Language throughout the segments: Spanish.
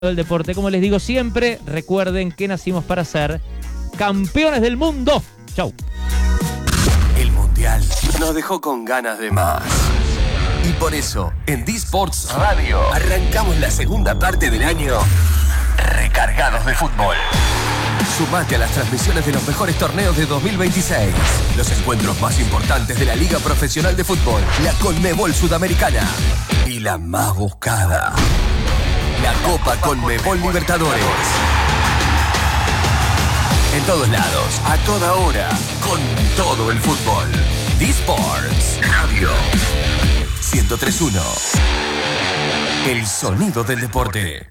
del deporte. Como les digo siempre, recuerden que nacimos para ser campeones del mundo. Chau. El Mundial nos dejó con ganas de más. Y por eso, en D-Sports Radio, arrancamos la segunda parte del año recargados de fútbol. Sumate a las transmisiones de los mejores torneos de 2026. Los encuentros más importantes de la Liga Profesional de Fútbol, la Conmebol Sudamericana y la más buscada, la Copa Conmebol Libertadores. En todos lados, a toda hora, con todo el fútbol. D-Sports Radio 103.1. El sonido del deporte.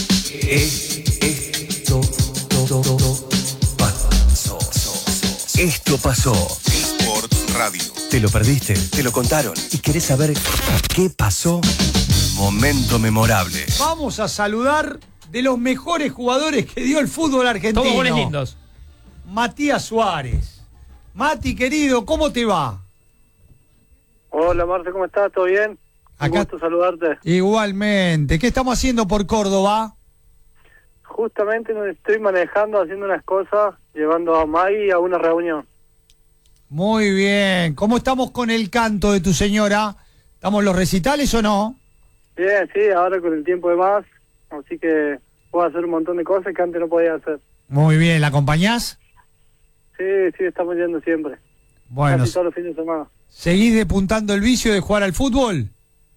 Esto pasó. D-Sports Radio. ¿Te lo perdiste? ¿Te lo contaron? ¿Y querés saber qué pasó? Momento memorable. Vamos a saludar de los mejores jugadores que dio el fútbol argentino. Todos goles lindos. Matías Suárez. Mati, querido, ¿cómo te va? Hola, Marce, ¿cómo estás? ¿Todo bien? Un Acá- gusto saludarte. Igualmente. ¿Qué estamos haciendo por Córdoba? Justamente nos estoy manejando, haciendo unas cosas, llevando a Maggie a una reunión. Muy bien. ¿Cómo estamos con el canto de tu señora? ¿Estamos en los recitales o no? Bien, sí, ahora con el tiempo de más, así que puedo hacer un montón de cosas que antes no podía hacer. Muy bien. ¿La acompañás? Sí, estamos yendo siempre. Bueno, Casi todos los fines de semana. ¿seguís depuntando el vicio de jugar al fútbol?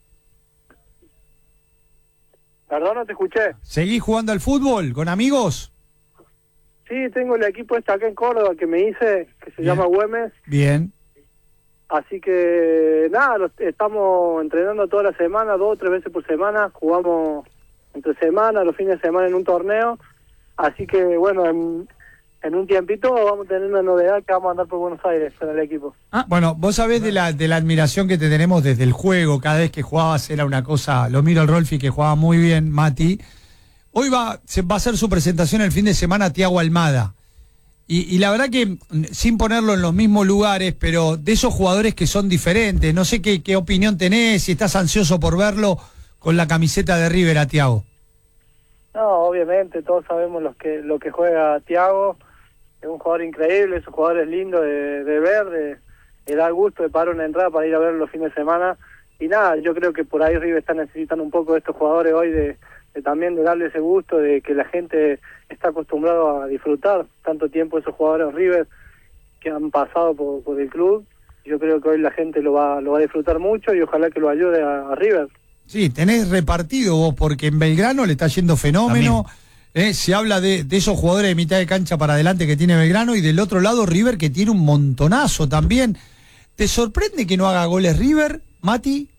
Perdón, no te escuché. ¿Seguís jugando al fútbol con amigos? Sí, tengo el equipo acá en Córdoba que me hice, que se Bien. llama Güemes. Bien. Así que nada, estamos entrenando toda la semana, 2 o 3 veces por semana, jugamos entre semana, los fines de semana en un torneo, así que bueno, en un tiempito vamos a tener una novedad que vamos a andar por Buenos Aires en el equipo. Bueno, vos sabés de la admiración que te tenemos desde el juego, cada vez que jugabas era una cosa, lo miro al Rolfi que jugaba muy bien, Mati. Hoy va a hacer su presentación el fin de semana Thiago Almada. Y la verdad que, sin ponerlo en los mismos lugares, pero de esos jugadores que son diferentes, no sé qué opinión tenés, si estás ansioso por verlo con la camiseta de River a Thiago. No, obviamente, todos sabemos lo que juega Thiago, es un jugador increíble, es un jugador lindo de ver, de dar gusto de pagar una entrada para ir a verlo los fines de semana. Y nada, yo creo que por ahí River está necesitando un poco de estos jugadores hoy, de también de darle ese gusto, de que la gente está acostumbrado a disfrutar tanto tiempo esos jugadores River que han pasado por el club. Yo creo que hoy la gente lo va a disfrutar mucho y ojalá que lo ayude a River. Sí, tenés repartido vos, porque en Belgrano le está yendo fenómeno. Se habla de esos jugadores de mitad de cancha para adelante que tiene Belgrano, y del otro lado River, que tiene un montonazo también. ¿Te sorprende que no haga goles River, Mati?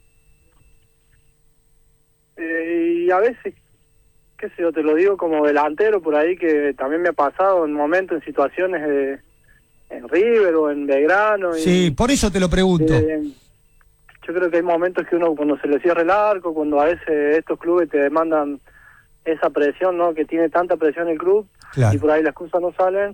Y a veces, qué sé yo, te lo digo como delantero por ahí, que también me ha pasado en momentos, en situaciones en River o en Belgrano. Sí, por eso te lo pregunto. Yo creo que hay momentos que uno, cuando se le cierra el arco, cuando a veces estos clubes te demandan esa presión, ¿no? Que tiene tanta presión el club, Claro. y por ahí las cosas no salen.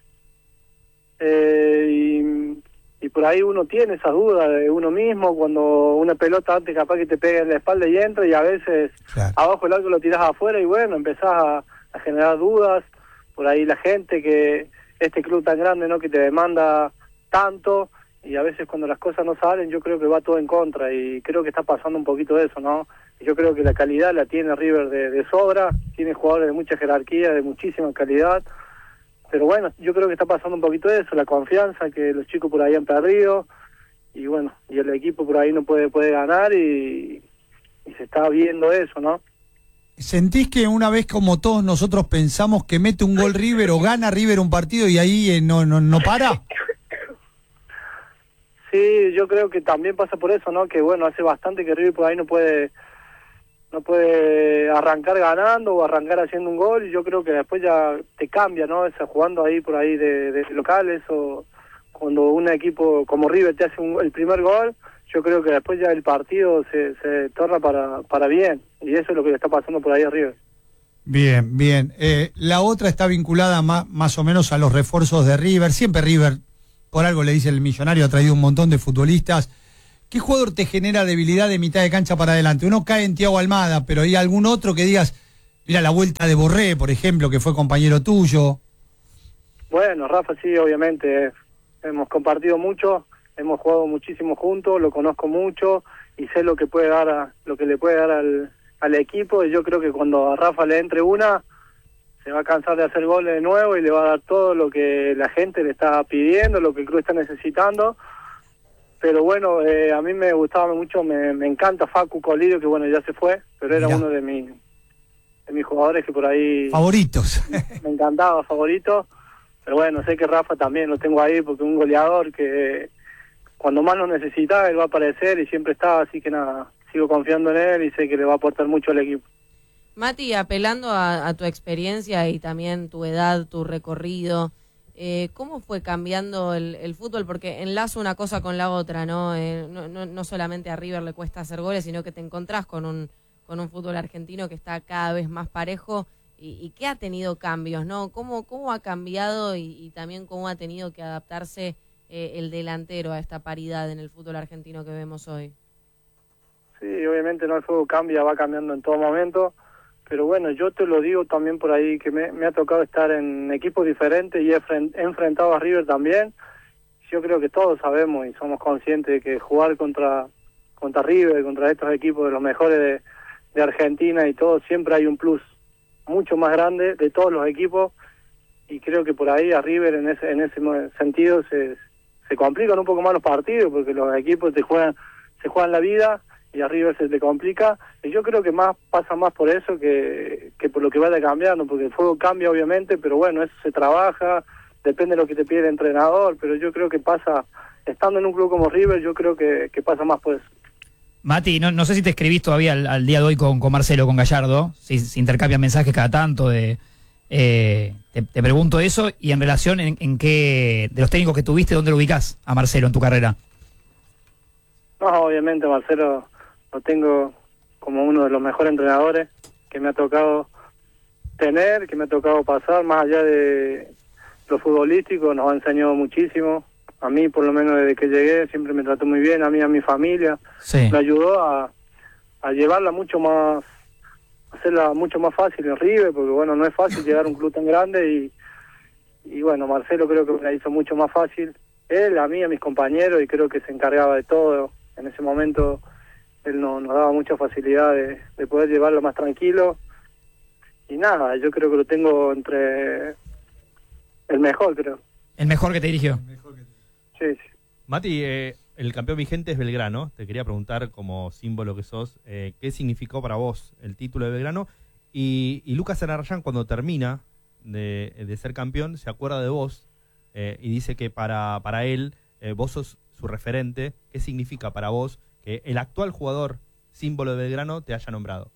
Y por ahí uno tiene esa duda de uno mismo, cuando una pelota antes capaz que te pega en la espalda y entra, y a veces Claro. abajo el arco lo tirás afuera, y bueno, empezás a generar dudas. Por ahí la gente, que este club tan grande, ¿no? Que te demanda tanto, y a veces cuando las cosas no salen, yo creo que va todo en contra, y creo que está pasando un poquito de eso, ¿no? Y yo creo que la calidad la tiene River de sobra, tiene jugadores de mucha jerarquía, de muchísima calidad, pero bueno, yo creo que está pasando un poquito de eso, la confianza que los chicos por ahí han perdido, y bueno, y el equipo por ahí no puede ganar, y se está viendo eso, ¿no? ¿Sentís que una vez, como todos nosotros pensamos, que mete un gol River o gana River un partido y ahí no para? Sí, yo creo que también pasa por eso, ¿no? Que bueno, hace bastante que River por ahí no puede arrancar ganando o arrancar haciendo un gol, y yo creo que después ya te cambia, ¿no? Jugando ahí por ahí de locales, o cuando un equipo como River te hace el primer gol, yo creo que después ya el partido se torna para bien, y eso es lo que le está pasando por ahí a River. Bien, bien. La otra está vinculada más o menos a los refuerzos de River. Siempre River, por algo le dice el millonario, ha traído un montón de futbolistas. ¿Qué jugador te genera debilidad de mitad de cancha para adelante? Uno cae en Thiago Almada, pero ¿hay algún otro que digas, Mira la vuelta de Borré, por ejemplo, que fue compañero tuyo. Bueno, Rafa sí, obviamente, hemos compartido mucho, hemos jugado muchísimo juntos, lo conozco mucho y sé lo que puede dar lo que le puede dar al equipo, y yo creo que cuando a Rafa le entre una, se va a cansar de hacer goles de nuevo y le va a dar todo lo que la gente le está pidiendo, lo que el club está necesitando. Pero bueno, a mí me gustaba mucho, me encanta Facu Colidio, que bueno, ya se fue, pero era uno de mis jugadores que por ahí... Favoritos. Me encantaba, favorito. Pero bueno, sé que Rafa también lo tengo ahí porque es un goleador que cuando más lo necesita, él va a aparecer y siempre está, así que nada, sigo confiando en él y sé que le va a aportar mucho al equipo. Mati, apelando a tu experiencia y también tu edad, tu recorrido, ¿cómo fue cambiando el fútbol? Porque enlazo una cosa con la otra, ¿no? No solamente a River le cuesta hacer goles, sino que te encontrás con un fútbol argentino que está cada vez más parejo y que ha tenido cambios, ¿no? ¿Cómo ha cambiado y también cómo ha tenido que adaptarse el delantero a esta paridad en el fútbol argentino que vemos hoy? Sí, obviamente no, el juego cambia, va cambiando en todo momento, pero bueno, yo te lo digo también por ahí que me ha tocado estar en equipos diferentes y he enfrentado a River también. Yo creo que todos sabemos y somos conscientes de que jugar contra River, contra estos equipos de los mejores de Argentina y todo, siempre hay un plus mucho más grande de todos los equipos, y creo que por ahí a River en ese sentido se complican un poco más los partidos porque los equipos se juegan la vida y a River se le complica, y yo creo que pasa más por eso que por lo que vaya cambiando, porque el juego cambia obviamente, pero bueno, eso se trabaja, depende de lo que te pide el entrenador, pero yo creo que pasa, estando en un club como River, yo creo que pasa más por eso. Mati, no sé si te escribís todavía al día de hoy con Marcelo, con Gallardo, si intercambian mensajes cada tanto, te pregunto eso, y en relación en qué, de los técnicos que tuviste, ¿dónde lo ubicás a Marcelo en tu carrera? No, obviamente Marcelo lo tengo como uno de los mejores entrenadores que me ha tocado tener, que me ha tocado pasar, más allá de lo futbolístico, nos ha enseñado muchísimo. A mí, por lo menos desde que llegué, siempre me trató muy bien, a mí, a mi familia. Sí. Me ayudó a llevarla mucho más, hacerla mucho más fácil en River, porque bueno, no es fácil llegar a un club tan grande y bueno, Marcelo creo que me la hizo mucho más fácil. Él, a mí, a mis compañeros, y creo que se encargaba de todo. En ese momento él nos daba mucha facilidad de poder llevarlo más tranquilo. Y nada, yo creo que lo tengo entre el mejor, creo. ¿El mejor que te dirigió? Sí, sí. Mati, el campeón vigente es Belgrano. Te quería preguntar, como símbolo que sos, ¿qué significó para vos el título de Belgrano? Y Lucas Arrayán, cuando termina de ser campeón, se acuerda de vos y dice que para él vos sos su referente. ¿Qué significa para vos que el actual jugador símbolo de Belgrano te haya nombrado?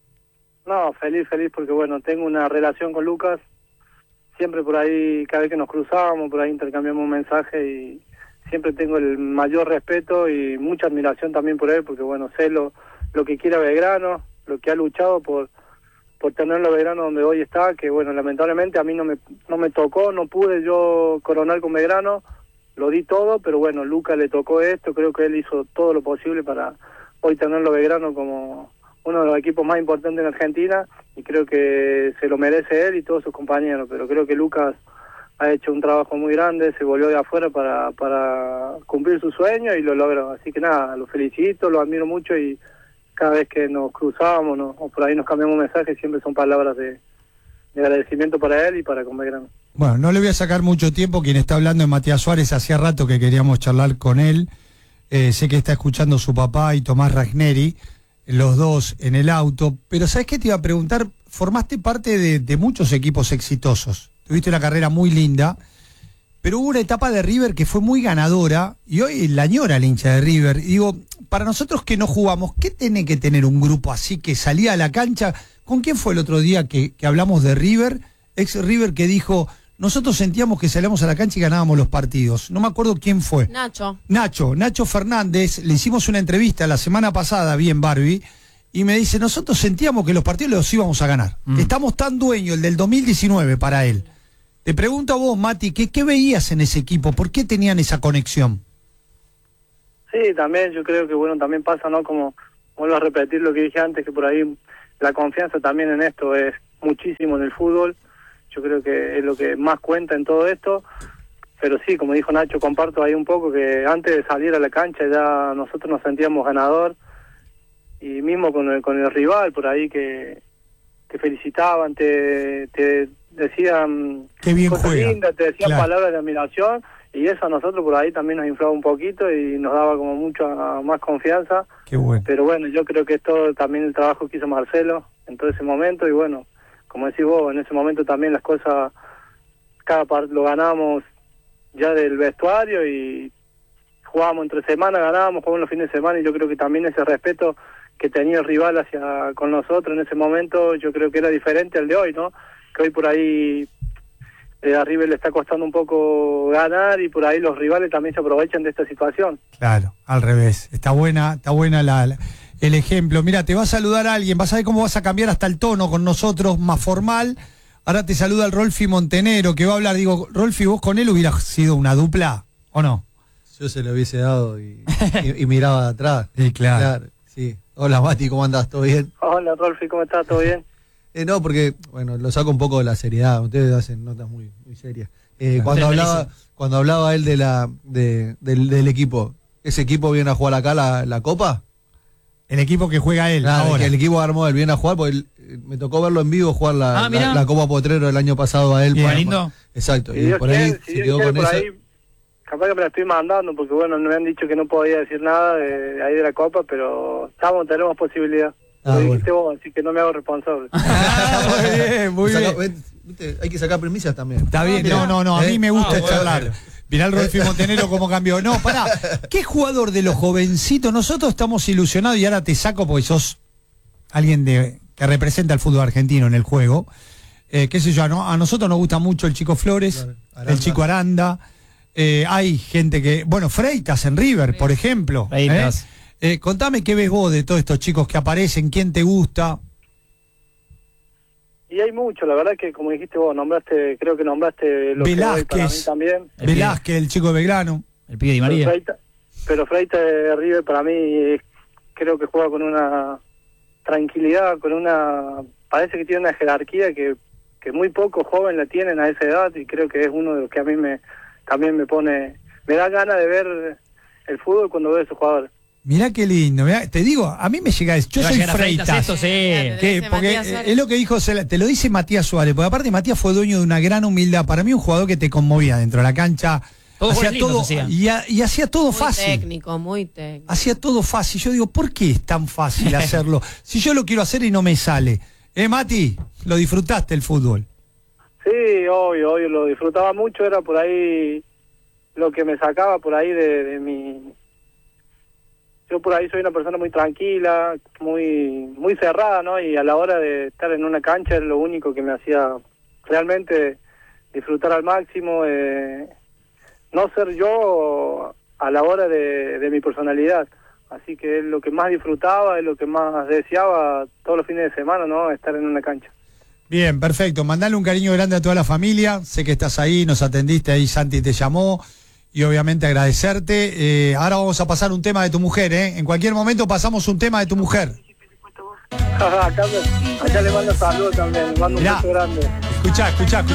No, feliz porque bueno, tengo una relación con Lucas. Siempre por ahí, cada vez que nos cruzábamos, por ahí intercambiamos un mensaje y siempre tengo el mayor respeto y mucha admiración también por él, porque bueno, sé lo que quiere Belgrano, lo que ha luchado por tenerlo a Belgrano donde hoy está, que bueno, lamentablemente a mí no me tocó, no pude yo coronar con Belgrano, lo di todo, pero bueno, Lucas le tocó esto, creo que él hizo todo lo posible para hoy tenerlo a Belgrano como uno de los equipos más importantes en Argentina, y creo que se lo merece él y todos sus compañeros, pero creo que Lucas ha hecho un trabajo muy grande, se volvió de afuera para cumplir su sueño y lo logró, así que nada, lo felicito, lo admiro mucho, y cada vez que nos cruzábamos o por ahí nos cambiamos mensajes, siempre son palabras de agradecimiento para él y para con Belgrano. Bueno, no le voy a sacar mucho tiempo, quien está hablando es Matías Suárez, hacía rato que queríamos charlar con él, sé que está escuchando su papá y Tomás Ragneri, los dos en el auto, pero ¿sabes qué te iba a preguntar? Formaste parte de muchos equipos exitosos, tuviste una carrera muy linda, pero hubo una etapa de River que fue muy ganadora, y hoy la añora el hincha de River. Y digo, para nosotros que no jugamos, ¿qué tiene que tener un grupo así que salía a la cancha? ¿Con quién fue el otro día que hablamos de River? Ex River, que dijo, nosotros sentíamos que salíamos a la cancha y ganábamos los partidos. No me acuerdo quién fue. Nacho Fernández. Le hicimos una entrevista la semana pasada, bien Barbie, y me dice, nosotros sentíamos que los partidos los íbamos a ganar. Estamos tan dueños, el del 2019 para él. Te pregunto a vos, Mati, ¿qué veías en ese equipo? ¿Por qué tenían esa conexión? Sí, también yo creo que bueno, también pasa, ¿no? Como vuelvo a repetir lo que dije antes, que por ahí la confianza también en esto es muchísimo en el fútbol. Yo creo que es lo que más cuenta en todo esto. Pero sí, como dijo Nacho, comparto ahí un poco que antes de salir a la cancha ya nosotros nos sentíamos ganador, y mismo con el rival por ahí que te felicitaban, te decían qué bien cosas juega. lindas, te decían Claro. palabras de admiración, y eso a nosotros por ahí también nos inflaba un poquito y nos daba como mucha más confianza. Qué bueno. Pero bueno, yo creo que es todo también el trabajo que hizo Marcelo en todo ese momento, y bueno, como decís vos, en ese momento también las cosas, cada parte lo ganamos ya del vestuario, y jugábamos entre semana, ganábamos, jugábamos los fines de semana, y yo creo que también ese respeto que tenía el rival con nosotros en ese momento, yo creo que era diferente al de hoy, ¿no? Que hoy por ahí a River le está costando un poco ganar, y por ahí los rivales también se aprovechan de esta situación. Claro, al revés. Está buena el ejemplo. Mira, te va a saludar alguien, vas a ver cómo vas a cambiar hasta el tono con nosotros, más formal. Ahora te saluda el Rolfi Montenero, que va a hablar. Digo, Rolfi, ¿vos con él hubieras sido una dupla o no? Yo se lo hubiese dado y miraba de atrás. Sí, claro. Sí. Hola, Mati, ¿cómo andás? ¿Todo bien? Hola, Rolfi, ¿cómo estás? ¿Todo bien? No, porque, bueno, lo saco un poco de la seriedad. Ustedes hacen notas muy serias. Cuando hablaba él del equipo, ¿ese equipo viene a jugar acá la Copa? El equipo que juega él Claro, ahora. el equipo armó él viene a jugar, porque me tocó verlo en vivo jugar la Copa Potrero el año pasado a él. Bien, lindo. Exacto, Si y Dios por ahí quiere, si se Dios quedó quiere, con por esa. ahí, capaz que me la estoy mandando, porque bueno, me han dicho que no podía decir nada de ahí de la Copa, pero tenemos posibilidad. Lo dijiste vos, así que no me hago responsable. Muy bien, muy bien. ¿Viste? Hay que sacar premisas también. Está bien, no, a mí me gusta charlar. Mirá el Rolfi Montenero cómo cambió. No, pará, ¿qué jugador de los jovencitos? Nosotros estamos ilusionados, y ahora te saco porque sos alguien que representa al fútbol argentino en el juego. Qué sé yo, a nosotros nos gusta mucho el chico Flores, Claro, el chico Aranda. Hay gente que, bueno, Freitas en River, por ejemplo. Freitas. Contame qué ves vos de todos estos chicos que aparecen, quién te gusta. Y hay mucho, la verdad que como dijiste vos, creo que nombraste lo Velázquez. que hoy para mí también. Velázquez, el chico de Belgrano. El pibe Di María. Pero Freitas de River para mí creo que juega con una tranquilidad, parece que tiene una jerarquía que muy pocos jóvenes la tienen a esa edad, y creo que es uno de los que a mí también me da ganas de ver el fútbol cuando veo a esos jugadores. Mirá qué lindo, mirá, te digo, a mí me llega eso. Yo Va a soy llegar a Freitas Freitas. esto, sí. ¿Qué? Porque es lo que dijo, te lo dice Matías Suárez, porque aparte Matías fue dueño de una gran humildad. Para mí un jugador que te conmovía dentro de la cancha. Todo hacía goles lindos todo hacía. y hacía todo Muy fácil. técnico, muy técnico. Hacía todo fácil. Yo digo, ¿por qué es tan fácil hacerlo? Si yo lo quiero hacer y no me sale. Mati, lo disfrutaste el fútbol. Sí, obvio, lo disfrutaba mucho, era por ahí lo que me sacaba por ahí de mi... Yo por ahí soy una persona muy tranquila, muy cerrada, ¿no? Y a la hora de estar en una cancha es lo único que me hacía realmente disfrutar al máximo, no ser yo a la hora de mi personalidad. Así que es lo que más disfrutaba, es lo que más deseaba todos los fines de semana, ¿no? Estar en una cancha. Bien, perfecto. Mandale un cariño grande a toda la familia. Sé que estás ahí, nos atendiste ahí, Santi te llamó. Y obviamente agradecerte. Ahora vamos a pasar un tema de tu mujer, ¿eh? En cualquier momento pasamos un tema de tu mujer. Acá le mando saludos también, le mando un beso grande. Escuchá.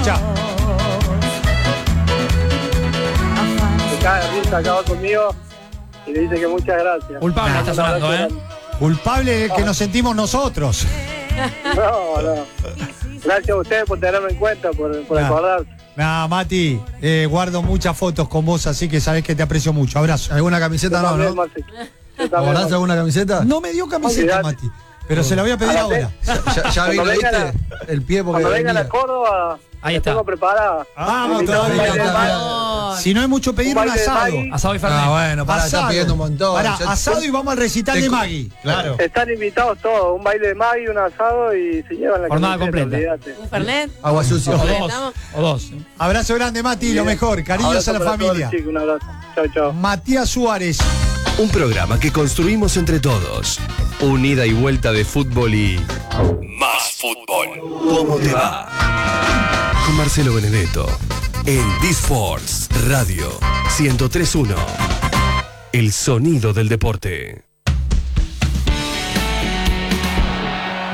Se cae de risa, acá va conmigo y le dice que muchas gracias. Culpable está sonando, ¿eh? Culpable que nos sentimos nosotros. No. Gracias a ustedes por tenerme en cuenta, por acordarse. Nah, Mati, guardo muchas fotos con vos, así que sabés que te aprecio mucho. Abrazo. ¿Alguna camiseta no? ¿Guardás alguna camiseta? No me dio camiseta, Mati, pero se la voy a pedir ahora. Ya vino, ¿viste? El pie porque cuando vengan a Córdoba, ahí está. tengo preparada. Vamos todavía. Si no hay mucho pedir, un asado. Asado y Fernet. Bueno, está pidiendo un montón. Asado y vamos al recital de Maggie. Claro. Están invitados todos, un baile de Maggie, un asado y se llevan la jornada camiseta, completa. olvídate. ¿Un Fernet? Agua sucia. O dos. Abrazo grande, Mati, lo mejor. Cariños Abrazo a la para todos, familia. chicos, un abrazo. Chau. Matías Suárez. Un programa que construimos entre todos. Un ida y vuelta de fútbol y... más fútbol. ¿Cómo te va? Con Marcelo Benedetto. En D-Sports Radio 103.1. El sonido del deporte.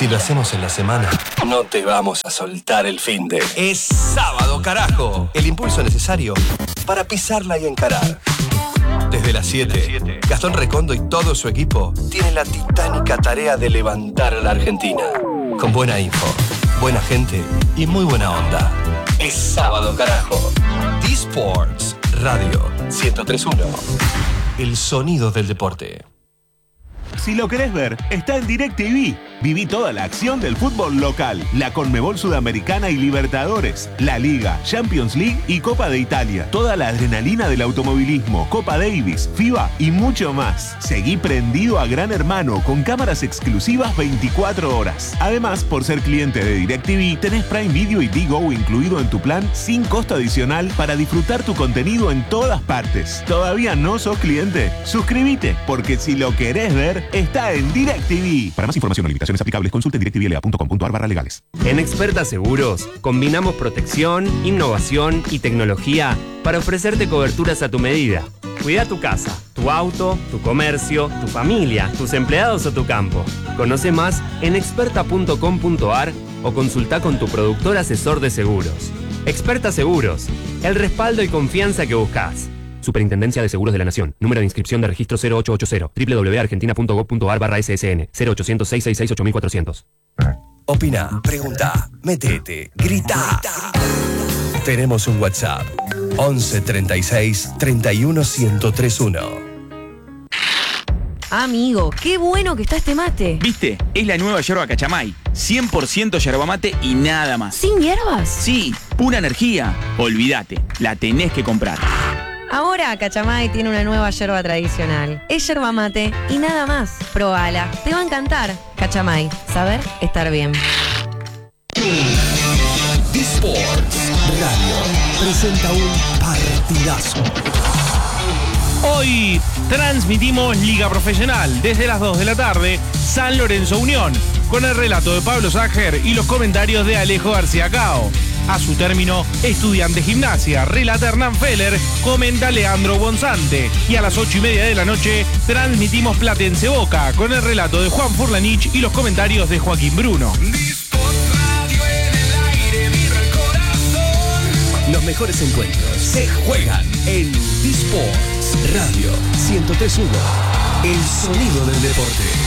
Si lo hacemos en la semana, no te vamos a soltar el finde. Es sábado, carajo. El impulso necesario para pisarla y encarar. Desde las 7, Gastón Recondo y todo su equipo tienen la titánica tarea de levantar a la Argentina. Con buena info, buena gente y muy buena onda. Es sábado, carajo. D-Sports Radio 103.1. El sonido del deporte. Si lo querés ver, está en DirecTV. Viví toda la acción del fútbol local, la Conmebol Sudamericana y Libertadores, la Liga, Champions League y Copa de Italia. Toda la adrenalina del automovilismo, Copa Davis, FIBA y mucho más. Seguí prendido a Gran Hermano con cámaras exclusivas 24 horas. Además, por ser cliente de DirecTV, tenés Prime Video y Digo incluido en tu plan sin costo adicional para disfrutar tu contenido en todas partes. ¿Todavía no sos cliente? Suscríbete, porque si lo querés ver, está en DirecTV. Para más información o limitaciones aplicables, consulte directvla.com.ar/legales. En Experta Seguros, combinamos protección, innovación y tecnología para ofrecerte coberturas a tu medida. Cuida tu casa, tu auto, tu comercio, tu familia, tus empleados o tu campo. Conoce más en experta.com.ar o consulta con tu productor asesor de seguros. Experta Seguros, el respaldo y confianza que buscas. Superintendencia de Seguros de la Nación. Número de inscripción de registro 0880. www.argentina.gov.ar/SSN. 0800-666-8400. Opina, pregunta, metete, grita. Tenemos un WhatsApp. 11 36 31 1031. Amigo, qué bueno que está este mate. ¿Viste? Es la nueva yerba Cachamay. 100% yerba mate y nada más. ¿Sin hierbas? Sí, pura energía. Olvídate, la tenés que comprar. Ahora Cachamay tiene una nueva yerba tradicional. Es yerba mate y nada más. Probala, te va a encantar. Cachamay, saber estar bien. D-Sports Radio presenta un partidazo. Hoy transmitimos Liga Profesional desde las 2 de la tarde, San Lorenzo Unión, con el relato de Pablo Ságer y los comentarios de Alejo García Cao. A su término, Estudiantes Gimnasia, relata Hernán Feller, comenta Leandro Bonzante. Y a las 8:30 de la noche, transmitimos Platense Boca, con el relato de Juan Furlanich y los comentarios de Joaquín Bruno. Los mejores encuentros se juegan en D-Sports Radio 103.1. El sonido del deporte.